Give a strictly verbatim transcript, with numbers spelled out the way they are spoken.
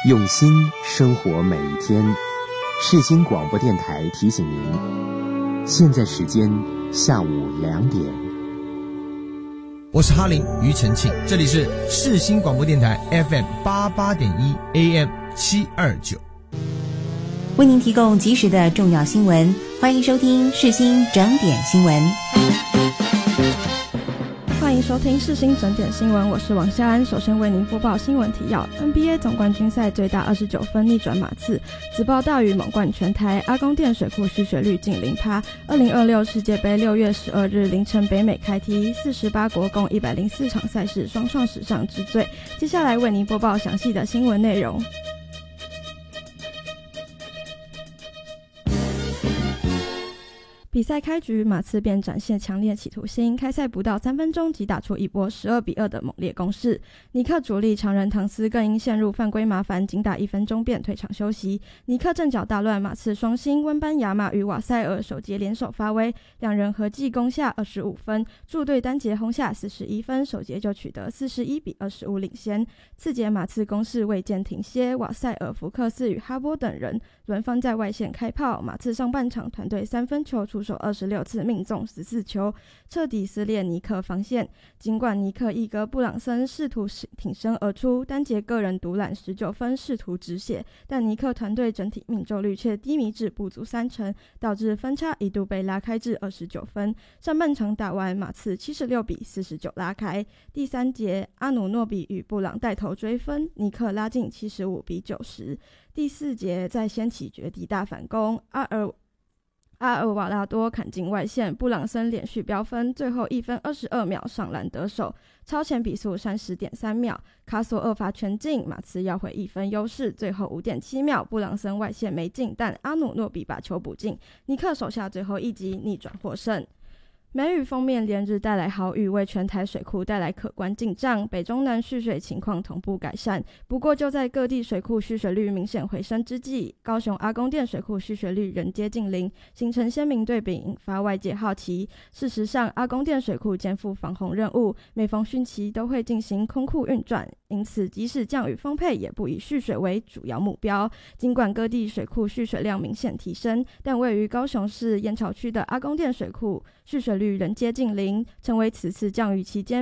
用心生活每一天。世新广播电台提醒您，现在时间下午两点。 我是哈林庾澄庆，这里是世新广播电台 F M 八八点一 A M 七二九， 为您提供及时的重要新闻，欢迎收听世新整点新闻。 欢迎收听世新整点新闻，我是王夏安。首先为您播报新闻提要。 N B A 总冠军赛最大二十九分逆转马刺，紫豹大雨猛灌全台，阿公店水库蓄水率近零趴。二零二六世界杯六月十二日凌晨北美开踢，四十八国共一百零四场赛事双创史上之最。接下来为您播报详细的新闻内容。比赛开局，马刺便展现强烈企图心，开赛不到三分钟即打出一波十二比二的猛烈攻势。尼克主力常人唐斯更因陷入犯规麻烦，仅打一分钟便退场休息。尼克阵脚大乱马刺双星温班亚马与瓦塞尔首节联手发威，两人合计攻下二十五分，助队单节轰下四十一分，首节就取得四十一比二十五领先。次节马刺攻势未见停歇，瓦塞尔、福克斯与哈波等人轮番在外线开炮，马刺上半场团队三分球出手二十六次，命中十四球，彻底撕裂尼克防线。尽管尼克一哥布朗森试图挺身而出，单节个人独揽十九分，试图止血，但尼克团队整体命中率却低迷至不足三成，导致分差一度被拉开至二十九分。上半场打完，马刺七十六比四十九拉开。第三节，阿努诺比与布朗带头追分，尼克拉近七十五比九十。第四节再掀起绝地大反攻，阿尔阿尔瓦拉多砍进外线，布朗森连续飙分，最后一分二十二秒上篮得手，超前比数三十点三秒。卡索二罚全进，马刺要回一分优势，最后五点七秒，布朗森外线没进，但阿努诺比把球补进，尼克手下最后一击逆转获胜。梅雨锋面连日带来豪雨，为全台水库带来可观进账，北中南蓄水情况同步改善。不过就在各地水库蓄水率明显回升之际，高雄阿公店水库蓄水率仍接近零，形成鲜明对比，引发外界好奇。事实上，阿公店水库肩负防洪任务，每逢汛期都会进行空库运转，因此即使降雨丰沛，也不以蓄水为主要目标。尽管各地水库蓄水量明显提升，但位于高雄市燕巢区的阿公店水库蓄水率仍接近零，成为此次降雨期间